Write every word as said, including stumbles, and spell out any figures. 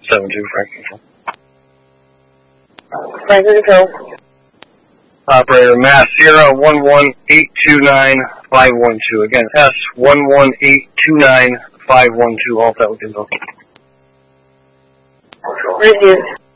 seven two, Franklin Control. Franklin Control. Operator, Mass Sierra one one eight two nine five one two. Again, S one one eight two nine five one two. All that was info. Review.